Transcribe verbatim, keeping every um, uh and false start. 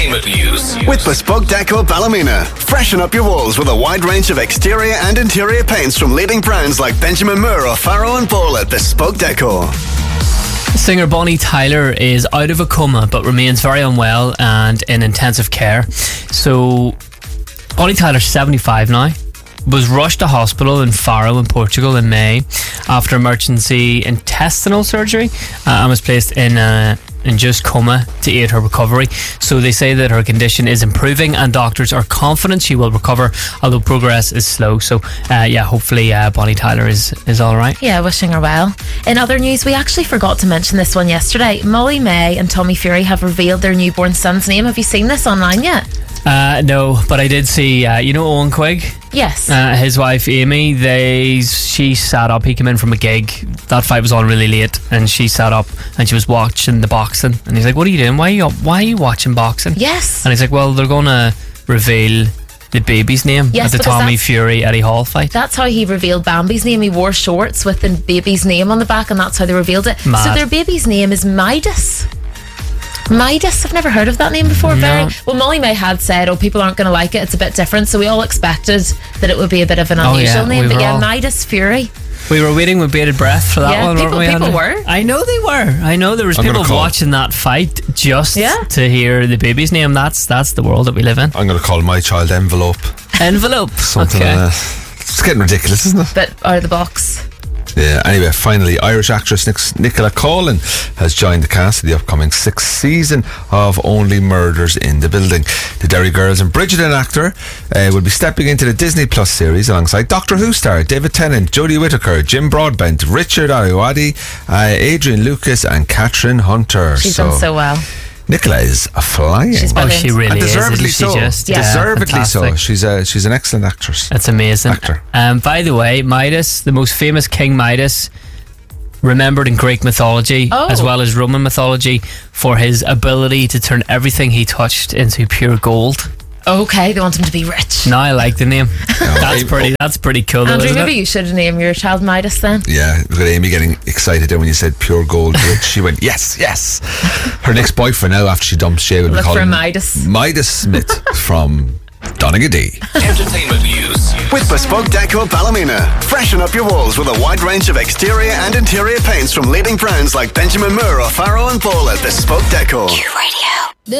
News. With Bespoke Deco Ballymena. Freshen up your walls with a wide range of exterior and interior paints from leading brands like Benjamin Moore, O'Farrell and Ball at Bespoke Deco. Singer Bonnie Tyler is out of a coma but remains very unwell and in intensive care. So Bonnie Tyler's seventy-five now. Was rushed to hospital in Faro in Portugal in May after emergency intestinal surgery uh, and was placed in a induced coma to aid her recovery. So they say that her condition is improving and doctors are confident she will recover, although progress is slow. So uh, yeah, hopefully uh, Bonnie Tyler is, is alright. Yeah, wishing her well. In other news, we actually forgot to mention this one yesterday. Molly May and Tommy Fury have revealed their newborn son's name. Have you seen this online yet? Uh, no, but I did see, uh, you know Owen Quigg? Yes. Uh, his wife Amy, they she sat up. He came in from a gig. That fight was on really late, and she sat up and she was watching the boxing. And he's like, "What are you doing? Why are you why are you watching boxing?" Yes. And he's like, "Well, they're going to reveal the baby's name yes, at the Tommy Fury Eddie Hall fight." That's how he revealed Bambi's name. He wore shorts with the baby's name on the back, and that's how they revealed it. Mad. So their baby's name is Midas. Midas, I've never heard of that name before. No. Very well. Molly May had said, "Oh, people aren't going to like it. It's a bit different." So we all expected that it would be a bit of an unusual oh, yeah. name. We but yeah, all... Midas Fury. We were waiting with bated breath for that yeah, one, people, weren't we? People Andy? were. I know they were. I know there was I'm people call... watching that fight just yeah. to hear the baby's name. That's that's the world that we live in. I'm going to call my child Envelope. Envelope. Something. Okay. Uh, it's getting ridiculous, isn't it? But out of the box. Yeah, anyway, finally, Irish actress Nic- Nicola Coughlan has joined the cast of the upcoming sixth season of Only Murders in the Building. The Derry Girls and Bridgerton actor uh, will be stepping into the Disney Plus series alongside Doctor Who star David Tennant, Jodie Whittaker, Jim Broadbent, Richard Ayoade, uh, Adrian Lucas and Catherine Hunter. She's so, done so well. Nicola is a flying. She's oh, she really and deservedly is. Isn't so. she just, yeah. Deservedly yeah, so. She's a she's an excellent actress. That's amazing. Actor. Um, by the way, Midas, the most famous King Midas, remembered in Greek mythology oh. as well as Roman mythology for his ability to turn everything he touched into pure gold. Okay, they want him to be rich. Now I like the name. That's pretty. That's pretty cool. Though, Andrew, isn't maybe it? you should name your child Midas then. Yeah, look at Amy getting excited there when you said pure gold rich. She went, yes, yes. Her next boyfriend now, after she dumps Shay, will be Look called for Midas. Midas Smith from Donegal. Entertainment news with Bespoke Deco Ballymena. Freshen up your walls with a wide range of exterior and interior paints from leading brands like Benjamin Moore, O'Farrell and Ball at Bespoke Deco. Q Radio.